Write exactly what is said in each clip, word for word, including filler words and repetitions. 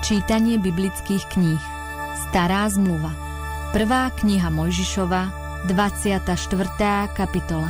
Čítanie biblických kníh. Stará zmluva. Prvá kniha Mojžišova, dvadsiata štvrtá kapitola.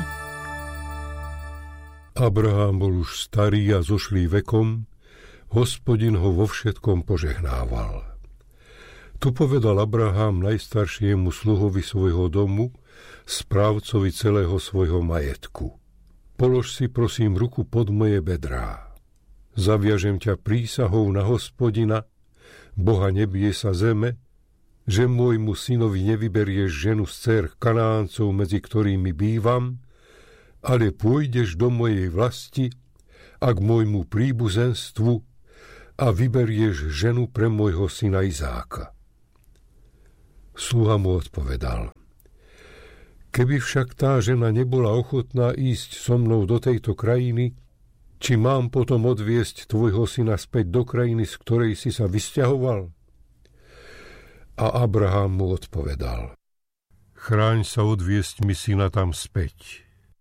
Abraham bol už starý a zošlý vekom, Hospodin ho vo všetkom požehnával. Tu povedal Abraham najstaršiemu sluhovi svojho domu, správcovi celého svojho majetku: Polož si prosím ruku pod moje bedrá. Zaviažem ťa prísahou na Hospodina, Boha nebies a zeme, že môjmu synovi nevyberieš ženu z dcér Kanáncov, medzi ktorými bývam, ale pôjdeš do mojej vlasti a k môjmu príbuzenstvu a vyberieš ženu pre môjho syna Izáka. Sluha mu odpovedal: Keby však tá žena nebola ochotná ísť so mnou do tejto krajiny, či mám potom odviesť tvojho syna späť do krajiny, z ktorej si sa vysťahoval? A Abraham mu odpovedal: Chráň sa odviesť mi syna tam späť.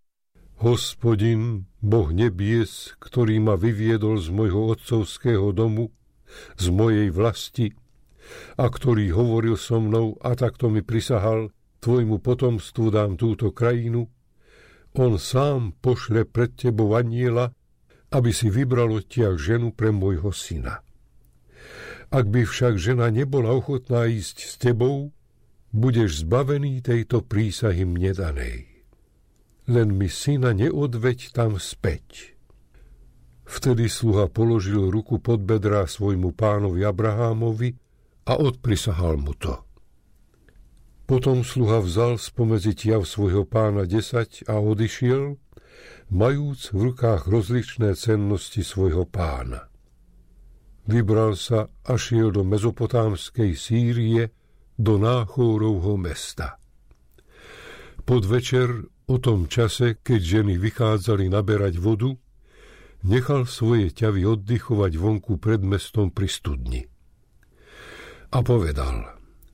Hospodin, Boh nebies, ktorý ma vyviedol z mojho otcovského domu, z mojej vlasti, a ktorý hovoril so mnou a takto mi prisahal: tvojmu potomstvu dám túto krajinu, on sám pošle pred tebou anjela, aby si vybral odtiaľ ženu pre môjho syna. Ak by však žena nebola ochotná ísť s tebou, budeš zbavený tejto prísahy mne danej. Len mi syna neodveď tam späť. Vtedy sluha položil ruku pod bedrá svojmu pánovi Abrahámovi a odprisahal mu to. Potom sluha vzal spomedzi tiav svojho pána desať a odišiel, majúc v rukách rozličné cennosti svojho pána. Vybral sa a šiel do mezopotámskej Sýrie, do Náchórovho mesta. Podvečer, o tom čase, keď ženy vychádzali naberať vodu, nechal svoje ťavy oddychovať vonku pred mestom pri studni. A povedal: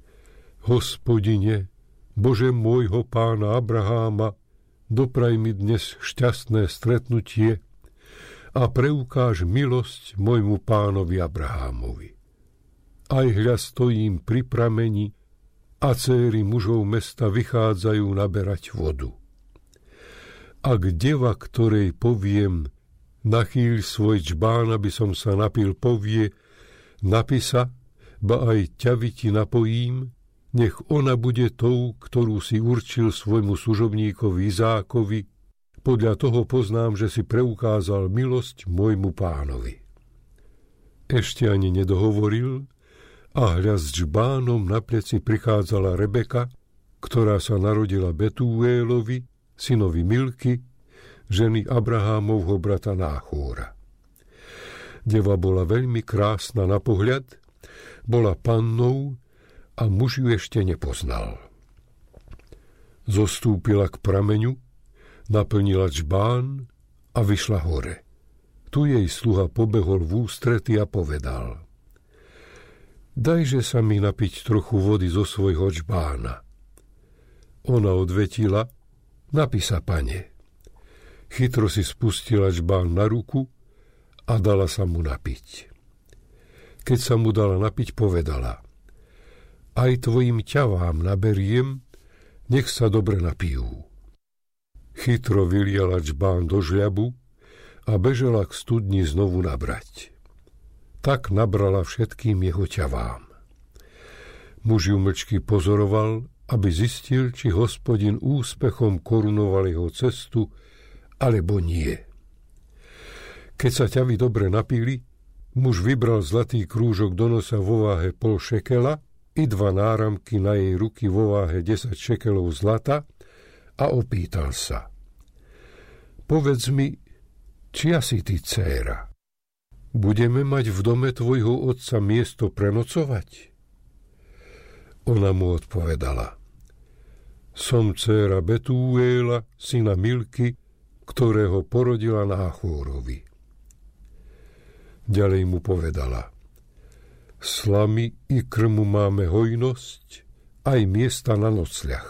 Hospodine, Bože môjho pána Abraháma, dopraj mi dnes šťastné stretnutie a preukáž milosť môjmu pánovi Abrahámovi. Aj hľa stojím pri prameni a céry mužov mesta vychádzajú naberať vodu. Ak deva, ktorej poviem, nachýľ svoj čbán, aby som sa napil, povie: napisa, ba aj ťavy ti napojím, nech ona bude tou, ktorú si určil svojmu služobníkovi Izákovi. Podľa toho poznám, že si preukázal milosť môjmu pánovi. Ešte ani nedohovoril, a hľa s džbánom na pleci prichádzala Rebeka, ktorá sa narodila Betúélovi, synovi Milky, ženy Abrahámovho brata Náchóra. Deva bola veľmi krásna na pohľad, bola pannou a muž ju ešte nepoznal. Zostúpila k prameňu, naplnila džbán a vyšla hore. Tu jej sluha pobehol v ústrety a povedal: Dajže sa mi napiť trochu vody zo svojho džbána. Ona odvetila: Napí sa, pane. Chytro si spustila džbán na ruku a dala sa mu napiť. Keď sa mu dala napiť, povedala: Aj tvojim ťavám naberiem, nech sa dobre napijú. Chytro vyliala džbán do žľabu a bežala k studni znovu nabrať. Tak nabrala všetkým jeho ťavám. Muž ju mlčky pozoroval, aby zistil, či Hospodin úspechom korunoval jeho cestu, alebo nie. Keď sa ťavy dobre napili, muž vybral zlatý krúžok do nosa vo váhe pol šekela i dva náramky na jej ruky vo váhe desať šekelov zlata a opýtal sa: Povedz mi, čia si ty, dcéra? Budeme mať v dome tvojho otca miesto prenocovať? Ona mu odpovedala: Som dcéra Betúéla, syna Milky, ktorého porodila Náchórovi. Ďalej mu povedala: Slamy i krmu máme hojnosť, aj miesta na nocľah.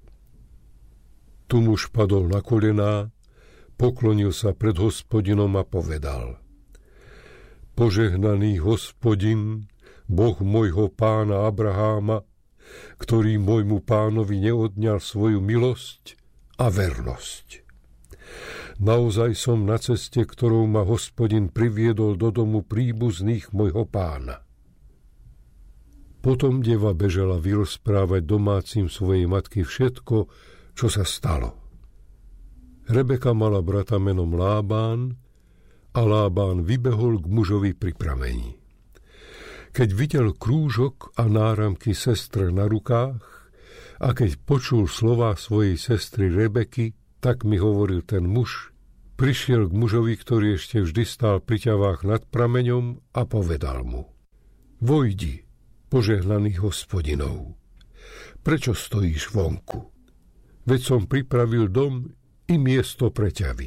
Tu muž padol na kolená, poklonil sa pred Hospodinom a povedal: Požehnaný Hospodin, Boh môjho pána Abraháma, ktorý môjmu pánovi neodňal svoju milosť a vernosť. Naozaj som na ceste, ktorou ma Hospodin priviedol do domu príbuzných môjho pána. Potom deva bežala vyrozprávať domácim svojej matky všetko, čo sa stalo. Rebeka mala brata menom Lábán a Lábán vybehol k mužovi pri prameni. Keď videl krúžok a náramky sestry na rukách a keď počul slová svojej sestry Rebeky, tak mi hovoril ten muž, prišiel k mužovi, ktorý ešte vždy stál pri ťavách nad prameňom a povedal mu: Vojdi, požehnaný Hospodinov, prečo stojíš vonku? Veď som pripravil dom i miesto pre ťavy.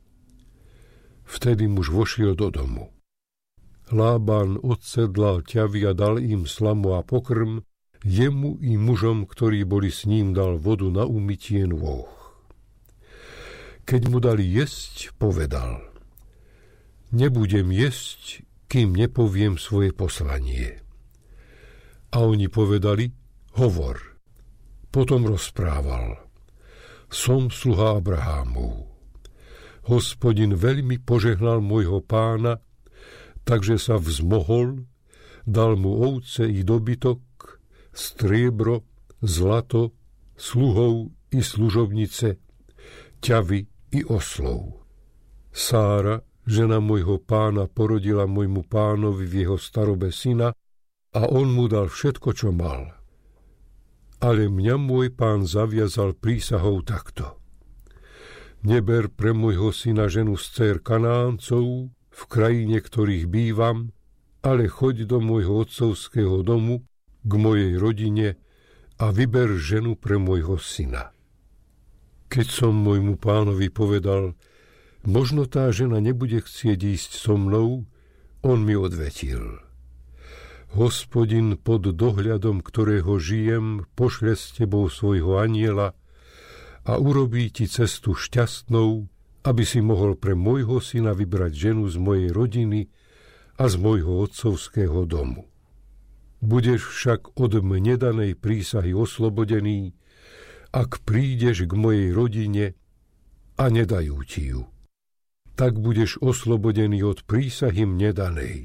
Vtedy muž vošiel do domu. Lában odsedlal ťavy a dal im slamu a pokrm, jemu i mužom, ktorí boli s ním, dal vodu na umytie nôh. Keď mu dali jesť, povedal: Nebudem jesť, kým nepoviem svoje poslanie. A oni povedali: Hovor. Potom rozprával: Som sluha Abrahámov. Hospodin veľmi požehnal môjho pána, takže sa vzmohol, dal mu ovce i dobytok, striebro, zlato, sluhov i služobnice, ťavy i oslov. Sára, žena môjho pána, porodila môjmu pánovi v jeho starobe syna a on mu dal všetko, čo mal. Ale mňa môj pán zaviazal prísahou takto: Neber pre môjho syna ženu z dcér Kanáncov, v krajine, ktorých bývam, ale choď do môjho otcovského domu, k mojej rodine a vyber ženu pre môjho syna. Keď som môjmu pánovi povedal: Možno tá žena nebude chcieť ísť so mnou, on mi odvetil: Hospodin, pod dohľadom ktorého žijem, pošle s tebou svojho anjela a urobí ti cestu šťastnou, aby si mohol pre môjho syna vybrať ženu z mojej rodiny a z môjho otcovského domu. Budeš však od mne danej prísahy oslobodený, ak prídeš k mojej rodine a nedajú ti ju. Tak budeš oslobodený od prísahy mne danej.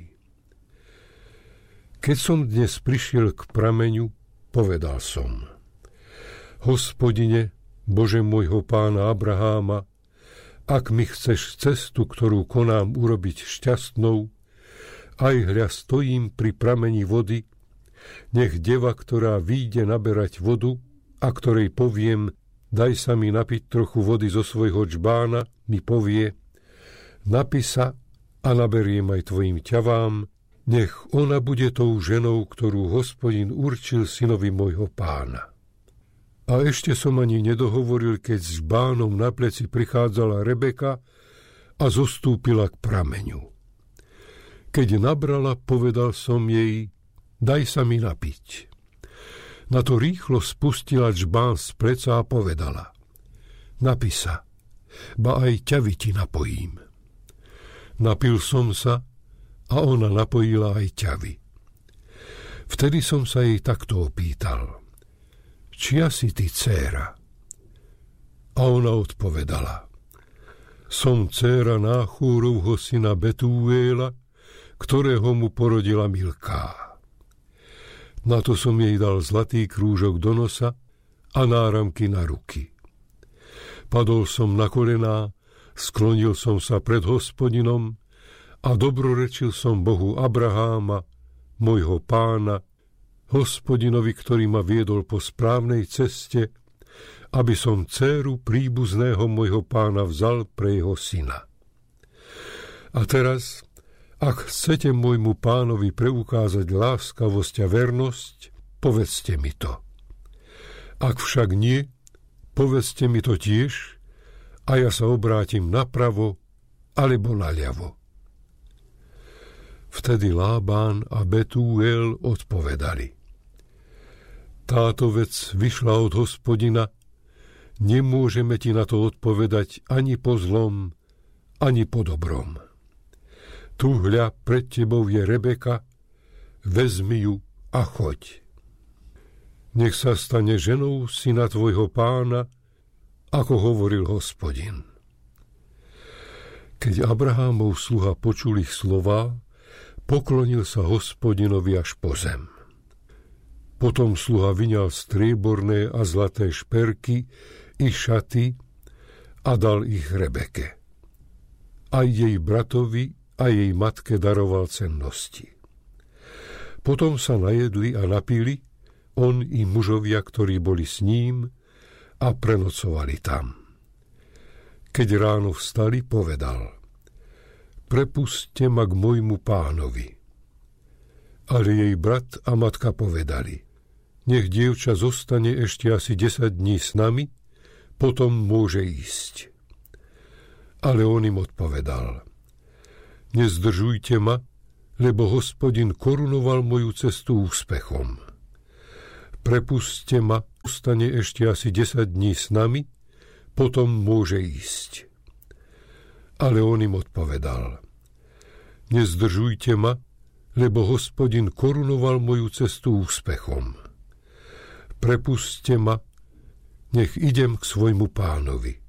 Keď som dnes prišiel k prameňu, povedal som: Hospodine, Bože môjho pána Abraháma, ak mi chceš cestu, ktorú konám, urobiť šťastnou, aj hľa stojím pri prameni vody, nech deva, ktorá výjde naberať vodu a ktorej poviem: Daj sa mi napiť trochu vody zo svojho džbána, mi povie: Napí sa a naberiem aj tvojim ťavám, nech ona bude tou ženou, ktorú Hospodin určil synovi môjho pána. A ešte som ani nedohovoril, keď s žbánom na pleci prichádzala Rebeka a zostúpila k prameňu. Keď nabrala, povedal som jej: Daj sa mi napiť. Na to rýchlo spustila džbán z pleca a povedala: Napí sa, ba aj ťavy ti napojím. Napil som sa a ona napojila aj ťavy. Vtedy som sa jej takto opýtal: Čia si ty, dcéra? A ona odpovedala: Som dcéra Náchúrovho syna Betúela, ktorého mu porodila Milká. Na to som jej dal zlatý krúžok do nosa a náramky na ruky. Padol som na kolená, sklonil som sa pred Hospodinom a dobrorečil som Bohu Abraháma, môjho pána, Hospodinovi, ktorý ma viedol po správnej ceste, aby som dcéru príbuzného môjho pána vzal pre jeho syna. A teraz, ak chcete môjmu pánovi preukázať láskavosť a vernosť, povedzte mi to. Ak však nie, povedzte mi to tiež a ja sa obrátim napravo alebo naľavo. Vtedy Lábán a Betúel odpovedali: Táto vec vyšla od Hospodina, nemôžeme ti na to odpovedať ani po zlom, ani po dobrom. Tu hľa pred tebou je Rebeka, vezmi ju a choď. Nech sa stane ženou syna tvojho pána, ako hovoril Hospodin. Keď Abrahámov sluha počul ich slová, poklonil sa Hospodinovi až po zem. Potom sluha vyňal strieborné a zlaté šperky i šaty a dal ich Rebeke. Aj jej bratovi a jej matke daroval cennosti. Potom sa najedli a napili, on i mužovia, ktorí boli s ním, a prenocovali tam. Keď ráno vstali, povedal: Prepusťte ma k môjmu pánovi. Ale jej brat a matka povedali: Nech dievča zostane ešte asi desať dní s nami, potom môže ísť. Ale on im odpovedal: Nezdržujte ma, lebo Hospodin korunoval moju cestu úspechom. Prepusťte ma, ostane ešte asi desať dní s nami, potom môže ísť. Ale on im odpovedal: Nezdržujte ma, lebo Hospodin korunoval moju cestu úspechom. Prepusťte ma, nech idem k svojmu pánovi.